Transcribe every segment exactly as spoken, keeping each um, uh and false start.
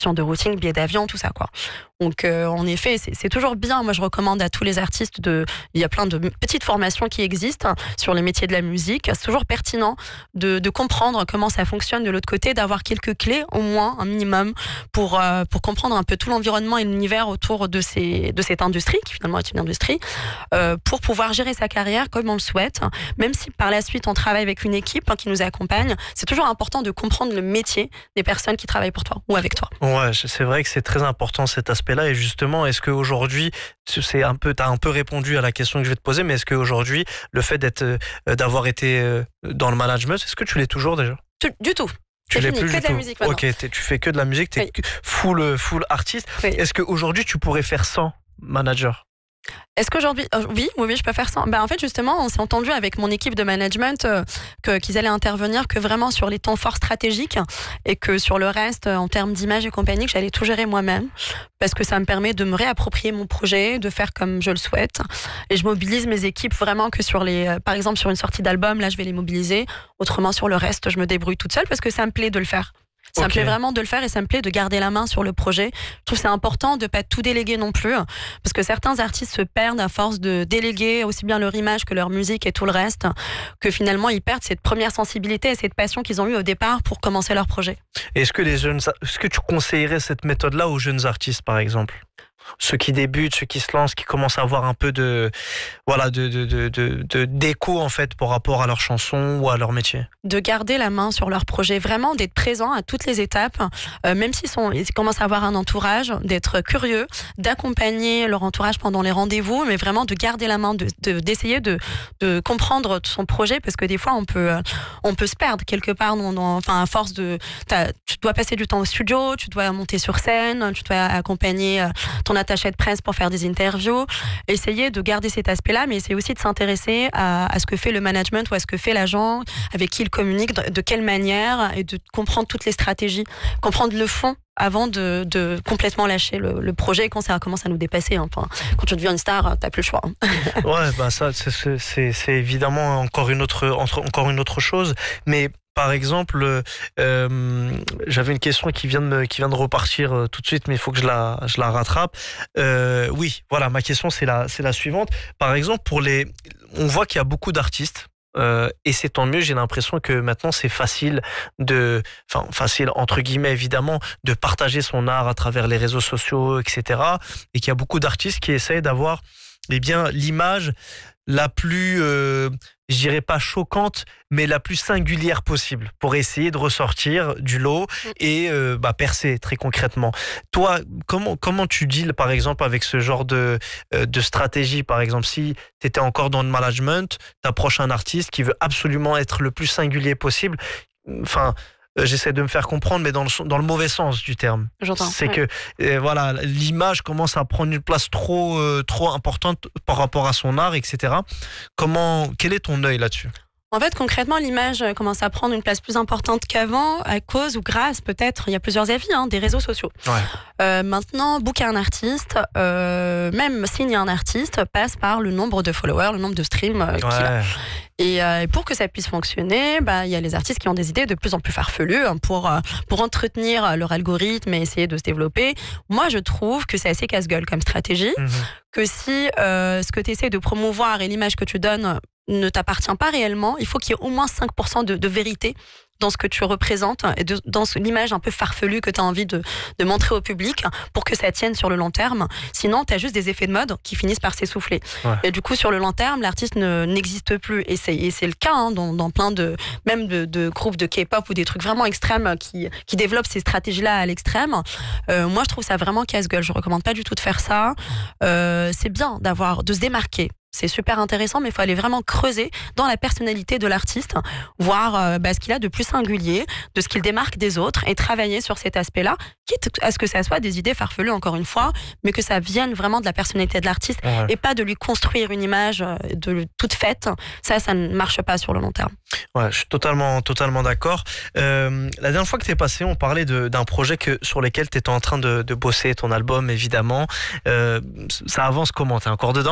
de routing, billets d'avion, tout ça, quoi. Donc, euh, en effet, c'est, c'est toujours bien. Moi, je recommande à tous les artistes de. Il y a plein de petites formations qui existent sur les métiers de la musique. C'est toujours pertinent de, de comprendre comment ça fonctionne de l'autre côté, d'avoir quelques clés, au moins, un minimum, pour, euh, pour comprendre un peu tout l'environnement et l'univers autour de, ces, de cette industrie, qui finalement est une industrie, euh, pour pouvoir gérer sa carrière comme on le souhaite. Même si par la suite, on travaille avec une équipe hein, qui nous accompagne, c'est toujours important de comprendre le métier des personnes qui travaillent pour toi ou avec toi. Ouais, c'est vrai que c'est très important cet aspect-là. Et justement, est-ce qu'aujourd'hui, c'est un peu, t'as un peu répondu à la question que je vais te poser, mais est-ce qu'aujourd'hui, le fait d'être, d'avoir été dans le management, est-ce que tu l'es toujours déjà? Du tout. Tu l'es plus que du de la tout. musique maintenant. Ok, tu fais que de la musique, tu es oui. full, full artiste. Oui. Est-ce qu'aujourd'hui, tu pourrais faire sans manager? Est-ce qu'aujourd'hui, euh, oui, oui, oui, je peux faire ça. Ben, en fait, justement, on s'est entendu avec mon équipe de management euh, que, qu'ils allaient intervenir que vraiment sur les temps forts stratégiques et que sur le reste, en termes d'image et compagnie, que j'allais tout gérer moi-même parce que ça me permet de me réapproprier mon projet, de faire comme je le souhaite. Et je mobilise mes équipes vraiment que sur les, euh, par exemple, sur une sortie d'album, là, je vais les mobiliser. Autrement, sur le reste, je me débrouille toute seule parce que ça me plaît de le faire. Ça okay. me plaît vraiment de le faire et ça me plaît de garder la main sur le projet. Je trouve que c'est important de ne pas tout déléguer non plus parce que certains artistes se perdent à force de déléguer aussi bien leur image que leur musique et tout le reste que finalement ils perdent cette première sensibilité et cette passion qu'ils ont eue au départ pour commencer leur projet. Est-ce que les jeunes, est-ce que tu conseillerais cette méthode-là aux jeunes artistes par exemple ? Ceux qui débutent, ceux qui se lancent, qui commencent à avoir un peu de, voilà, de, de, de, de, de, d'écho en fait par rapport à leur chanson ou à leur métier. De garder la main sur leur projet, vraiment d'être présent à toutes les étapes, euh, même s'ils sont, ils commencent à avoir un entourage, d'être curieux, d'accompagner leur entourage pendant les rendez-vous, mais vraiment de garder la main, de, de, d'essayer de, de comprendre son projet, parce que des fois on peut, on peut se perdre quelque part, dans, dans, enfin à force de, tu dois passer du temps au studio, tu dois monter sur scène, tu dois accompagner ton attaché de presse pour faire des interviews, essayer de garder cet aspect-là, mais essayer aussi de s'intéresser à, à ce que fait le management ou à ce que fait l'agent, avec qui il communique, de, de quelle manière, et de comprendre toutes les stratégies, comprendre le fond avant de, de complètement lâcher le, le projet quand ça commence à nous dépasser. Enfin, quand tu deviens une star, t'as plus le choix. Ouais, bah ça, c'est, c'est, c'est évidemment encore une autre, encore une autre chose, mais par exemple, euh, j'avais une question qui vient de me, qui vient de repartir euh, tout de suite, mais il faut que je la, je la rattrape. Euh, oui, voilà, ma question c'est la, c'est la suivante. Par exemple, pour les, on voit qu'il y a beaucoup d'artistes. Euh, et c'est tant mieux, j'ai l'impression que maintenant c'est facile de, enfin facile entre guillemets évidemment, de partager son art à travers les réseaux sociaux, et cetera. Et qu'il y a beaucoup d'artistes qui essayent d'avoir, eh bien, l'image la plus, euh, je dirais pas choquante, mais la plus singulière possible pour essayer de ressortir du lot et euh, bah, percer très concrètement. Toi, comment, comment tu deals par exemple avec ce genre de, euh, de stratégie? Par exemple, si tu étais encore dans le management, tu approches un artiste qui veut absolument être le plus singulier possible, enfin... Euh, j'essaie de me faire comprendre, mais dans le, dans le mauvais sens du terme. J'entends. C'est ouais. que euh, voilà, l'image commence à prendre une place trop, euh, trop importante par rapport à son art, et cetera. Comment, quel est ton œil là-dessus? En fait, concrètement, l'image commence à prendre une place plus importante qu'avant, à cause ou grâce, peut-être, il y a plusieurs avis, hein, des réseaux sociaux. Ouais. Euh, maintenant, booker un artiste, euh, même signer un artiste, passe par le nombre de followers, le nombre de streams euh, ouais. qu'il a. Et euh, pour que ça puisse fonctionner, bah, il y a les artistes qui ont des idées de plus en plus farfelues hein, pour, euh, pour entretenir leur algorithme et essayer de se développer. Moi, je trouve que c'est assez casse-gueule comme stratégie, mmh. que si euh, ce que tu essaies de promouvoir et l'image que tu donnes ne t'appartient pas réellement, il faut qu'il y ait au moins cinq pour cent de, de vérité dans ce que tu représentes et de, dans ce, l'image un peu farfelue que tu as envie de, de montrer au public pour que ça tienne sur le long terme. Sinon, tu as juste des effets de mode qui finissent par s'essouffler. Ouais. Et du coup, sur le long terme, l'artiste ne, n'existe plus. Et c'est, et c'est le cas hein, dans, dans plein de, même de, de groupes de K-pop ou des trucs vraiment extrêmes qui, qui développent ces stratégies-là à l'extrême. Euh, moi, je trouve ça vraiment casse-gueule. Je recommande pas du tout de faire ça. Euh, c'est bien d'avoir, de se démarquer. C'est super intéressant, mais il faut aller vraiment creuser dans la personnalité de l'artiste, voir euh, bah, ce qu'il a de plus singulier, de ce qu'il démarque des autres, et travailler sur cet aspect-là, quitte à ce que ça soit des idées farfelues, encore une fois, mais que ça vienne vraiment de la personnalité de l'artiste, ouais. et pas de lui construire une image de toute faite. Ça, ça ne marche pas sur le long terme. Ouais, je suis totalement, totalement d'accord. Euh, la dernière fois que tu es passé, on parlait de, d'un projet que, sur lequel tu étais en train de, de bosser, ton album, évidemment. Euh, ça avance comment? Tu es encore dedans?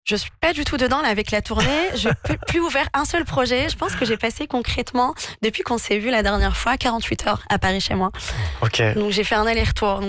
Je suis pas du tout dedans là avec la tournée. Je peux plus ouvert un seul projet. Je pense que j'ai passé concrètement depuis qu'on s'est vu la dernière fois quarante-huit heures à Paris chez moi. Ok. Donc j'ai fait un aller-retour.